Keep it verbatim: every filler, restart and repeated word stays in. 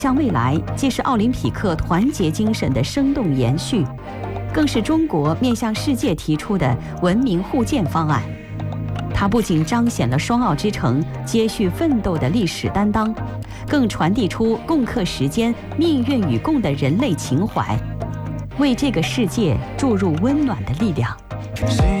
向未来既是奥林匹克团结精神的生动延续，更是中国面向世界提出的文明互鉴方案。它不仅彰显了双奥之城接续奋斗的历史担当，更传递出共克时艰、命运与共的人类情怀，为这个世界注入温暖的力量。